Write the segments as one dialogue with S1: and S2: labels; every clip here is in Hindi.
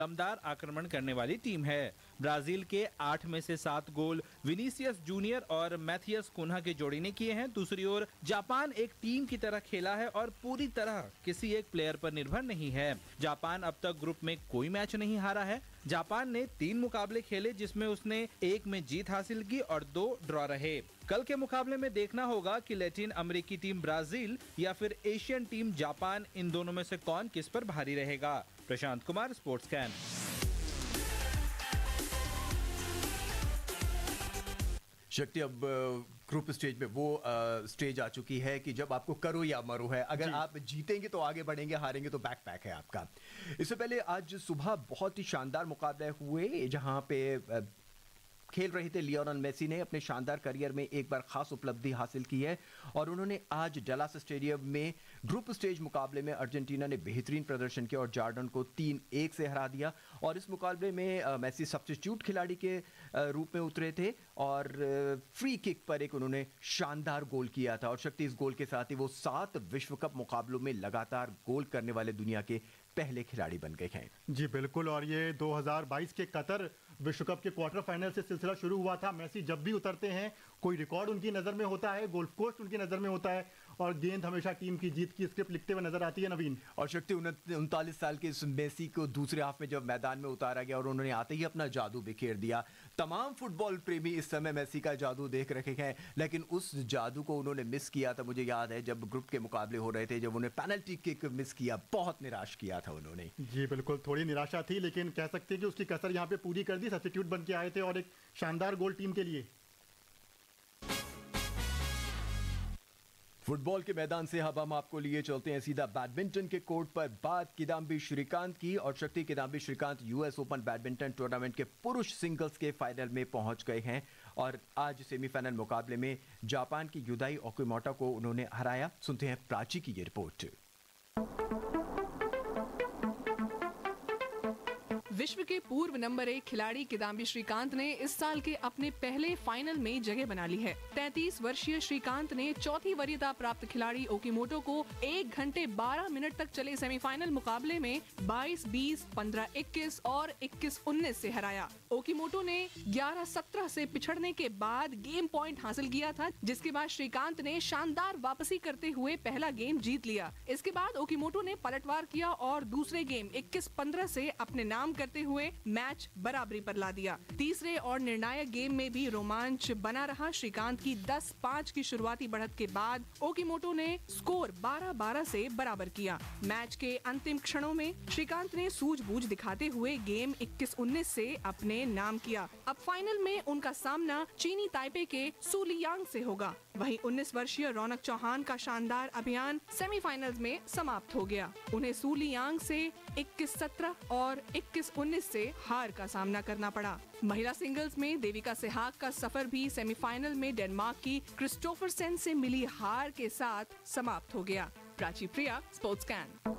S1: दमदार आक्रमण करने वाली टीम है। ब्राजील के 8 में से 7 गोल विनीसियस जूनियर और मैथियस कुन्हा के जोड़ी ने किए हैं। दूसरी ओर जापान एक टीम की तरह खेला है और पूरी तरह किसी एक प्लेयर पर निर्भर नहीं है। जापान अब तक ग्रुप में कोई मैच नहीं हारा है। जापान ने 3 मुकाबले खेले जिसमें उसने 1 में जीत हासिल की और 2 ड्रॉ रहे। कल के मुकाबले में देखना होगा कि लैटिन अमेरिकी टीम ब्राजील या फिर एशियन टीम जापान, इन दोनों में से कौन किस पर भारी रहेगा। Prashant Kumar, sports can.
S2: शक्ति, अब ग्रुप स्टेज में वो स्टेज आ चुकी है कि जब आपको करो या मरो है। अगर आप जीतेंगे तो आगे बढ़ेंगे, हारेंगे तो बैकपैक है आपका। इससे पहले आज सुबह बहुत ही शानदार मुकाबले हुए जहां पे खेल रहे थे। लियोनेल मेसी ने अपने शानदार करियर में एक बार खास उपलब्धि हासिल की है और उन्होंने आज डलास स्टेडियम में ग्रुप स्टेज मुकाबले में अर्जेंटीना ने बेहतरीन प्रदर्शन किया और जॉर्डन को 3-1 से हरा दिया। और इस मुकाबले में मेसी सब्स्टिट्यूट खिलाड़ी के रूप में उतरे थे और फ्री किक पर एक उन्होंने शानदार गोल किया था। और शक्ति, इस गोल के साथ ही वो 7 विश्व कप मुकाबलों में लगातार गोल करने वाले दुनिया के पहले खिलाड़ी बन गए हैं।
S3: जी बिल्कुल, और ये 2022 के कतर विश्व कप के क्वार्टर फाइनल से सिलसिला शुरू हुआ था। मेसी जब भी उतरते हैं कोई रिकॉर्ड उनकी नज़र में होता है, गोल पोस्ट उनकी नज़र में होता है और गेंद हमेशा टीम की जीत की स्क्रिप्ट लिखते हुए नजर आती है। नवीन
S2: और शक्ति, 39 साल के इस मेसी को दूसरे हाफ में जब मैदान में उतारा गया और उन्होंने आते ही अपना जादू बिखेर दिया। तमाम फुटबॉल प्रेमी इस समय मेसी का जादू देख रहे हैं, लेकिन उस जादू को उन्होंने मिस किया था। मुझे याद है जब ग्रुप के मुकाबले हो रहे थे, जब उन्हें पेनल्टी किक मिस किया, बहुत निराश किया था उन्होंने।
S3: जी बिल्कुल, थोड़ी निराशा थी, लेकिन कह सकते हैं कि उसकी कसर यहाँ पे पूरी कर दी। सब्स्टिट्यूट बन के आए थे और एक शानदार गोल टीम के लिए।
S2: फुटबॉल के मैदान से अब हम आपको लिए चलते हैं सीधा बैडमिंटन के कोर्ट पर। बात किदाम्बी श्रीकांत की और शक्ति, Kidambi Shrikant US open badminton tournament के पुरुष सिंगल्स के फाइनल में पहुंच गए हैं और आज सेमीफाइनल मुकाबले में जापान की युदाई ओकुमोटा को उन्होंने हराया। सुनते हैं प्राची की ये रिपोर्ट।
S4: विश्व के पूर्व नंबर 1 खिलाड़ी किदाम्बी श्रीकांत ने इस साल के अपने पहले फाइनल में जगह बना ली है। 33 वर्षीय श्रीकांत ने चौथी वरीयता प्राप्त खिलाड़ी ओकीमोटो को 1 घंटे 12 मिनट तक चले सेमीफाइनल मुकाबले में 22-20, 15-21 और 21-19 से हराया। ओकीमोटो ने 11-17 से पिछड़ने के बाद गेम पॉइंट हासिल किया था, जिसके बाद श्रीकांत ने शानदार वापसी करते हुए पहला गेम जीत लिया। इसके बाद ओकीमोटो ने पलटवार किया और दूसरे गेम 21-15 से अपने नाम करते हुए मैच बराबरी पर ला दिया। तीसरे और निर्णायक गेम में भी रोमांच बना रहा। श्रीकांत की 10-5 की शुरुआती बढ़त के बाद ओकीमोटो ने स्कोर 12-12 से बराबर किया। मैच के अंतिम क्षणों में श्रीकांत ने सूझबूझ दिखाते हुए गेम 21-19 से अपने नाम किया। अब फाइनल में उनका सामना चीनी ताइपे के सू लियांग से होगा। वहीं 19 वर्षीय रौनक चौहान का शानदार अभियान सेमीफाइनल्स में समाप्त हो गया। उन्हें सू लियांग से 21-17 और 21-19 से हार का सामना करना पड़ा। महिला सिंगल्स में देविका सेहाग का सफर भी सेमीफाइनल में डेनमार्क की क्रिस्टोफरसेन से मिली हार के साथ समाप्त हो गया। प्राची प्रिया, स्पोर्ट्स कैन।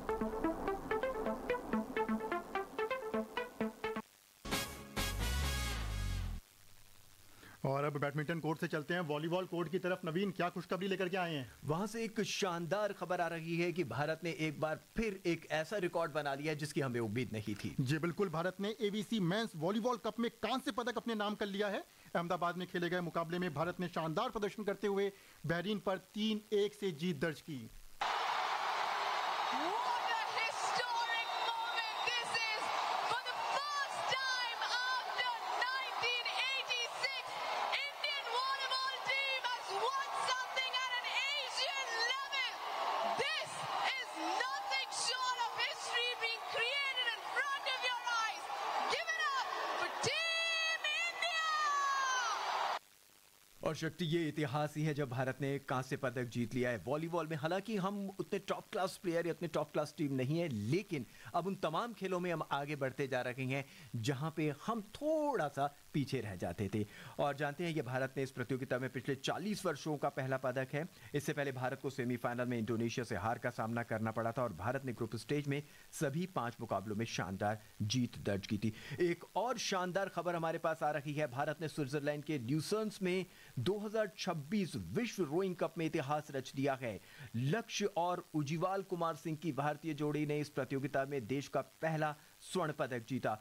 S3: और अब बैडमिंटन कोर्ट से चलते हैं वॉलीबॉल कोर्ट की तरफ। नवीन, क्या खुशखबरी लेकर के आए हैं?
S2: वहां से एक शानदार खबर आ रही है कि भारत ने एक बार फिर एक ऐसा रिकॉर्ड बना लिया जिसकी हमें उम्मीद नहीं थी।
S3: जी बिल्कुल, भारत ने एबीसी मेंस वॉलीबॉल कप में कांस्य पदक अपने नाम कर लिया है। अहमदाबाद में खेले गए मुकाबले में भारत ने शानदार प्रदर्शन करते हुए बहरीन पर 3-1 से जीत दर्ज की।
S2: और शक्ति, ये इतिहास ही है जब भारत ने कांस्य पदक जीत लिया है वॉलीबॉल में। हालांकि हम उतने टॉप क्लास प्लेयर या उतने टॉप क्लास टीम नहीं है, लेकिन अब उन तमाम खेलों में हम आगे बढ़ते जा रहे हैं जहां पे हम थोड़ा सा पीछे रह जाते थे। और जानते हैं ये भारत ने इस प्रतियोगिता में पिछले 40 वर्षों का पहला पदक है। इससे पहले भारत को सेमीफाइनल में इंडोनेशिया से हार का सामना करना पड़ा था और भारत ने ग्रुप स्टेज में सभी 5 मुकाबलों में शानदार जीत दर्ज की थी। एक और शानदार खबर हमारे पास आ रही है। भारत ने स्विट्जरलैंड के ल्यूसर्न्स में 2026 विश्व रोइंग कप में इतिहास रच दिया है। लक्ष्य और उज्ज्वल कुमार सिंह की भारतीय जोड़ी ने इस प्रतियोगिता में देश का पहला स्वर्ण पदक जीता।